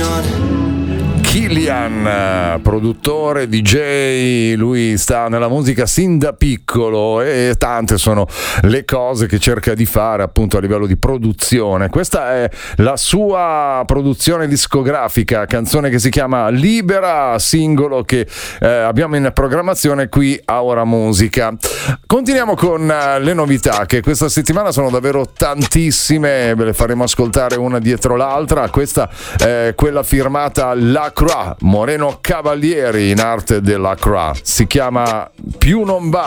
Killian, produttore, DJ, lui sta nella musica sin da piccolo e tante sono le cose che cerca di fare appunto a livello di produzione. Questa è la sua produzione discografica, canzone che si chiama Libera, singolo che abbiamo in programmazione qui a Ora Musica. Continuiamo con le novità che questa settimana sono davvero tantissime, ve le faremo ascoltare una dietro l'altra. Questa è quella firmata Lacroix, Moreno Cavalieri in arte della Croix, si chiama Più non va.